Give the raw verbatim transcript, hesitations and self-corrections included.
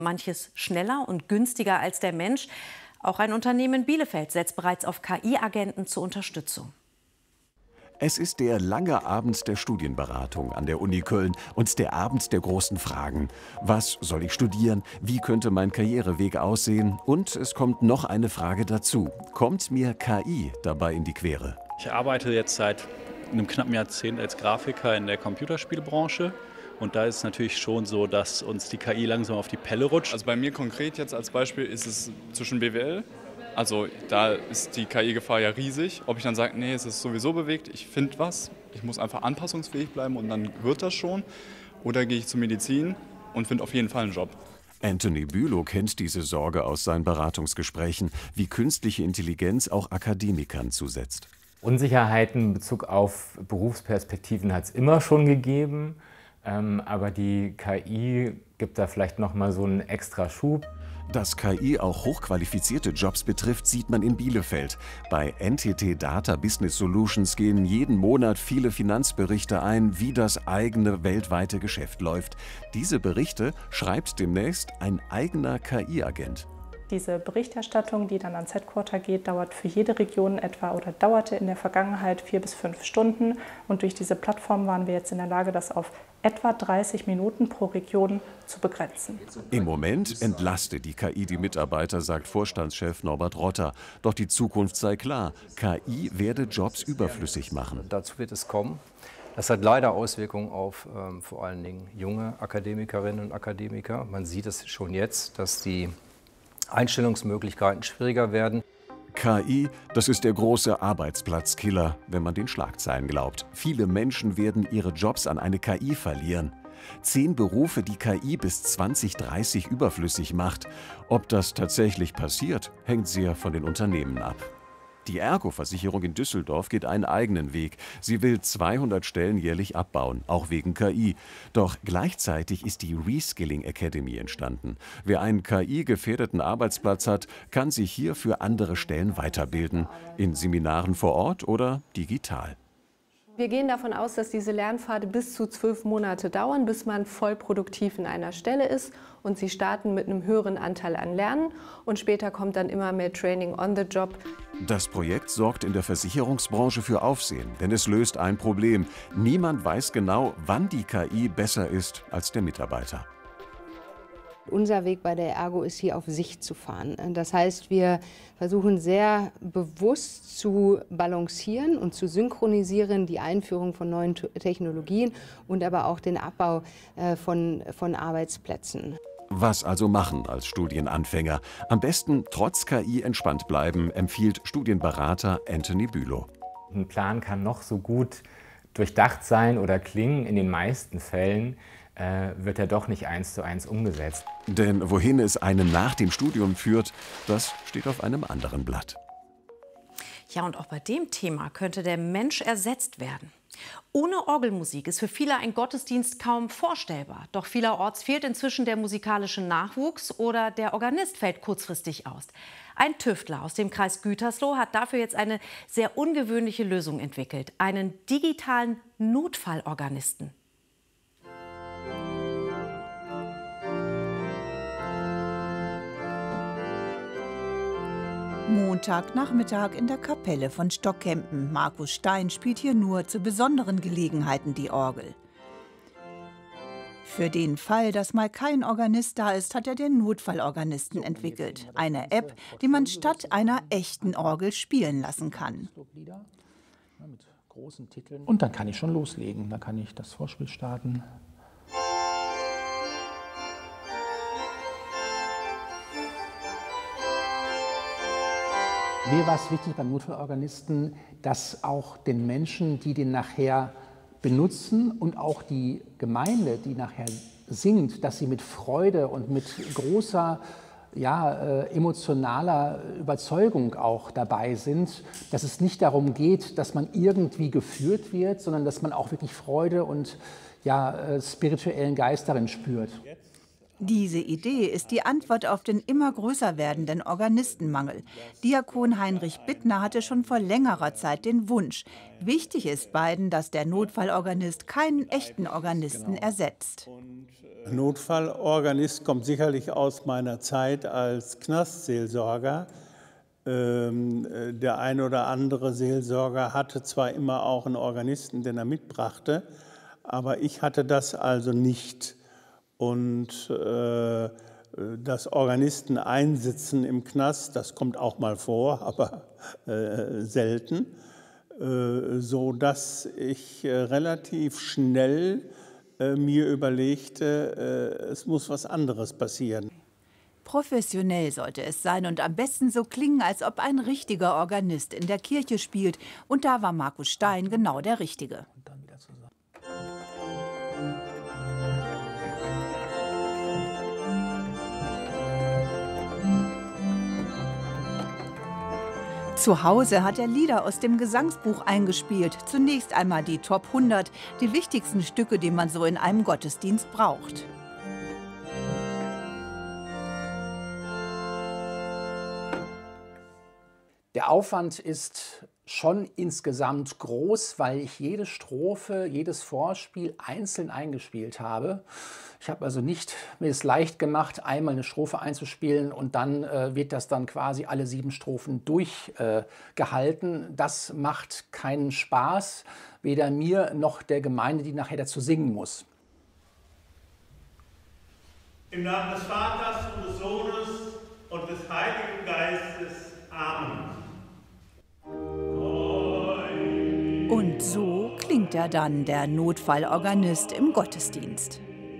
Manches schneller und günstiger als der Mensch. Auch ein Unternehmen in Bielefeld setzt bereits auf K I-Agenten zur Unterstützung. Es ist der lange Abend der Studienberatung an der Uni Köln und der Abend der großen Fragen. Was soll ich studieren? Wie könnte mein Karriereweg aussehen? Und es kommt noch eine Frage dazu. Kommt mir K I dabei in die Quere? Ich arbeite jetzt seit einem knappen Jahrzehnt als Grafiker in der Computerspielbranche. Und da ist es natürlich schon so, dass uns die K I langsam auf die Pelle rutscht. Also bei mir konkret jetzt als Beispiel ist es zwischen B W L. Also da ist die K I-Gefahr ja riesig. Ob ich dann sage, nee, es ist sowieso bewegt, ich finde was, ich muss einfach anpassungsfähig bleiben und dann wird das schon. Oder gehe ich zur Medizin und finde auf jeden Fall einen Job. Anthony Bülow kennt diese Sorge aus seinen Beratungsgesprächen, wie künstliche Intelligenz auch Akademikern zusetzt. Unsicherheiten in Bezug auf Berufsperspektiven hat es immer schon gegeben. Ähm, aber die K I gibt da vielleicht noch mal so einen extra Schub. Dass K I auch hochqualifizierte Jobs betrifft, sieht man in Bielefeld. Bei N T T Data Business Solutions gehen jeden Monat viele Finanzberichte ein, wie das eigene weltweite Geschäft läuft. Diese Berichte schreibt demnächst ein eigener K I-Agent. Diese Berichterstattung, die dann ans Headquarter geht, dauert für jede Region etwa oder dauerte in der Vergangenheit vier bis fünf Stunden. Und durch diese Plattform waren wir jetzt in der Lage, das auf etwa dreißig Minuten pro Region zu begrenzen. Im Moment entlaste die K I die Mitarbeiter, sagt Vorstandschef Norbert Rotter. Doch die Zukunft sei klar. K I werde Jobs überflüssig machen. Dazu wird es kommen. Das hat leider Auswirkungen auf ähm, vor allen Dingen junge Akademikerinnen und Akademiker. Man sieht es schon jetzt, dass die Einstellungsmöglichkeiten schwieriger werden. K I, das ist der große Arbeitsplatzkiller, wenn man den Schlagzeilen glaubt. Viele Menschen werden ihre Jobs an eine K I verlieren. Zehn Berufe, die K I bis zwanzig dreißig überflüssig macht. Ob das tatsächlich passiert, hängt sehr von den Unternehmen ab. Die Ergo-Versicherung in Düsseldorf geht einen eigenen Weg. Sie will zweihundert Stellen jährlich abbauen, auch wegen K I. Doch gleichzeitig ist die Reskilling Academy entstanden. Wer einen K I-gefährdeten Arbeitsplatz hat, kann sich hier für andere Stellen weiterbilden. In Seminaren vor Ort oder digital. Wir gehen davon aus, dass diese Lernpfade bis zu zwölf Monate dauern, bis man voll produktiv in einer Stelle ist. Und sie starten mit einem höheren Anteil an Lernen und später kommt dann immer mehr Training on the Job. Das Projekt sorgt in der Versicherungsbranche für Aufsehen, denn es löst ein Problem. Niemand weiß genau, wann die K I besser ist als der Mitarbeiter. Unser Weg bei der Ergo ist, hier auf Sicht zu fahren. Das heißt, wir versuchen sehr bewusst zu balancieren und zu synchronisieren die Einführung von neuen Technologien und aber auch den Abbau von, von Arbeitsplätzen. Was also machen als Studienanfänger? Am besten trotz K I entspannt bleiben, empfiehlt Studienberater Anthony Bülow. Ein Plan kann noch so gut durchdacht sein oder klingen, in den meisten Fällen äh, wird er doch nicht eins zu eins umgesetzt. Denn wohin es einen nach dem Studium führt, das steht auf einem anderen Blatt. Ja, und auch bei dem Thema könnte der Mensch ersetzt werden. Ohne Orgelmusik ist für viele ein Gottesdienst kaum vorstellbar. Doch vielerorts fehlt inzwischen der musikalische Nachwuchs oder der Organist fällt kurzfristig aus. Ein Tüftler aus dem Kreis Gütersloh hat dafür jetzt eine sehr ungewöhnliche Lösung entwickelt. Einen digitalen Notfallorganisten. Montagnachmittag in der Kapelle von Stockhempen. Markus Stein spielt hier nur zu besonderen Gelegenheiten die Orgel. Für den Fall, dass mal kein Organist da ist, hat er den Notfallorganisten entwickelt. Eine App, die man statt einer echten Orgel spielen lassen kann. Und dann kann ich schon loslegen. Dann kann ich das Vorspiel starten. Mir war es wichtig beim Notfallorganisten, dass auch den Menschen, die den nachher benutzen und auch die Gemeinde, die nachher singt, dass sie mit Freude und mit großer ja, äh, emotionaler Überzeugung auch dabei sind, dass es nicht darum geht, dass man irgendwie geführt wird, sondern dass man auch wirklich Freude und ja, äh, spirituellen Geist darin spürt. Diese Idee ist die Antwort auf den immer größer werdenden Organistenmangel. Diakon Heinrich Bittner hatte schon vor längerer Zeit den Wunsch. Wichtig ist beiden, dass der Notfallorganist keinen echten Organisten ersetzt. Notfallorganist kommt sicherlich aus meiner Zeit als Knastseelsorger. Ähm, der ein oder andere Seelsorger hatte zwar immer auch einen Organisten, den er mitbrachte, aber ich hatte das also nicht. Und äh, das Organisten einsitzen im Knast, das kommt auch mal vor, aber äh, selten, äh, so dass ich äh, relativ schnell äh, mir überlegte, äh, es muss was anderes passieren. Professionell sollte es sein und am besten so klingen, als ob ein richtiger Organist in der Kirche spielt. Und da war Markus Stein genau der Richtige. Zu Hause hat er Lieder aus dem Gesangsbuch eingespielt. Zunächst einmal die Top hundert, die wichtigsten Stücke, die man so in einem Gottesdienst braucht. Der Aufwand ist schon insgesamt groß, weil ich jede Strophe, jedes Vorspiel einzeln eingespielt habe. Ich habe also nicht mir es leicht gemacht, einmal eine Strophe einzuspielen und dann äh, wird das dann quasi alle sieben Strophen durchgehalten. Äh, das macht keinen Spaß, weder mir noch der Gemeinde, die nachher dazu singen muss. Im Namen des Vaters und des Sohnes und des Heiligen Geistes. Amen. Und so klingt er dann, der Notfallorganist im Gottesdienst.